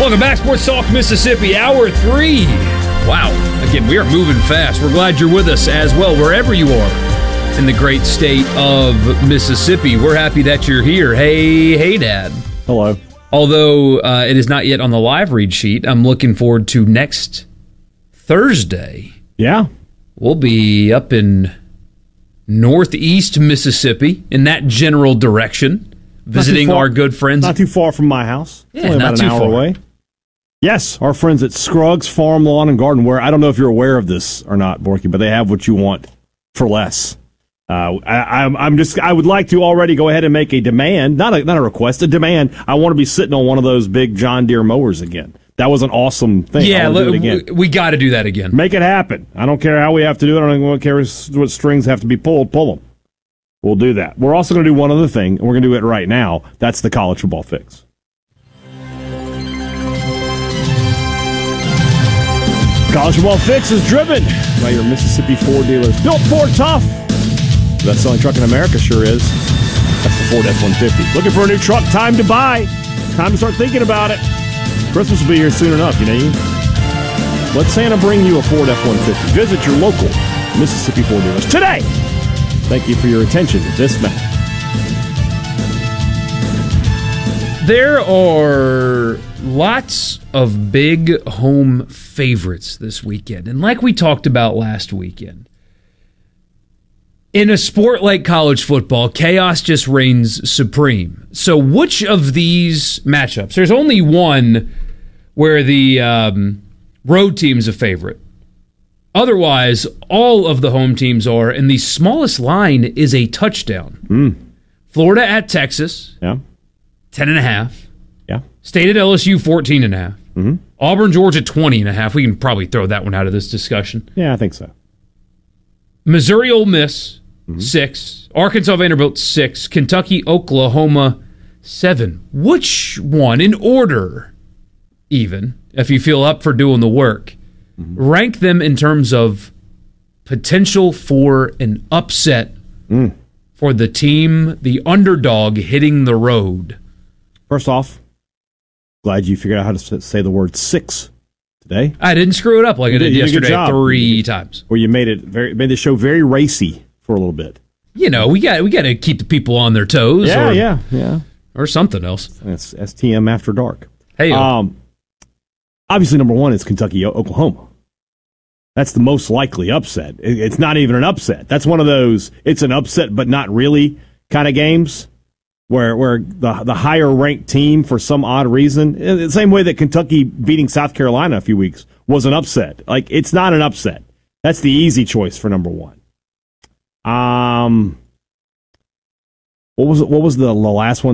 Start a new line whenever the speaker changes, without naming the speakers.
Welcome back, Sports Talk Mississippi, Hour 3. Wow. Again, we are moving fast. We're glad you're with us as well, wherever you are in the great state of Mississippi. We're happy that you're here. Hey, Dad.
Hello.
Although it is not yet on the live read sheet, I'm looking forward to next Thursday.
Yeah.
We'll be up in northeast Mississippi, in that general direction, visiting our good friends.
Not too far from my house.
Yeah,
only
not
about
too
an hour
far
away. Yes, our friends at Scruggs Farm, Lawn, and Garden, where I don't know if you're aware of this or not, Borky, but they have what you want for less. I would like to already go ahead and make a demand, not a request, a demand. I want to be sitting on one of those big John Deere mowers again. That was an awesome thing.
Yeah,
do it again.
We got to do that again.
Make it happen. I don't care how we have to do it. I don't care what strings have to be pulled. Pull them. We'll do that. We're also going to do one other thing, and we're going to do it right now. That's the college football fix. College football fix is driven by your Mississippi Ford dealers. Built Ford tough. Best selling truck in America sure is. That's the Ford F-150. Looking for a new truck? Time to buy. Time to start thinking about it. Christmas will be here soon enough, you know. Let Santa bring you a Ford F-150. Visit your local Mississippi Ford dealers today. Thank you for your attention to this matter.
There are lots of big home favorites this weekend. And like we talked about last weekend, in a sport like college football, chaos just reigns supreme. So which of these matchups? There's only one where the road team's a favorite. Otherwise, all of the home teams are, and the smallest line is a touchdown. Florida at Texas,
Yeah.
10.5.
Yeah.
State at LSU, 14.5. Auburn, Georgia, 20.5. We can probably throw that one out of this discussion.
Yeah, I think so.
Missouri, Ole Miss, 6. Arkansas, Vanderbilt, 6. Kentucky, Oklahoma, 7. Which one, in order, even, if you feel up for doing the work, rank them in terms of potential for an upset for the team, the underdog hitting the road?
First off, glad you figured out how to say the word 6 today.
I didn't screw it up like I did yesterday 3 times.
Where you made the show very racy for a little bit.
You know, we got to keep the people on their toes.
Yeah.
Or something else.
That's STM After Dark.
Hey,
obviously, number one is Kentucky, Oklahoma. That's the most likely upset. It's not even an upset. That's one of those, it's an upset but not really kind of games where the higher ranked team, for some odd reason, the same way that Kentucky beating South Carolina a few weeks was an upset. Like, it's not an upset. That's the easy choice for number one. What was the last one?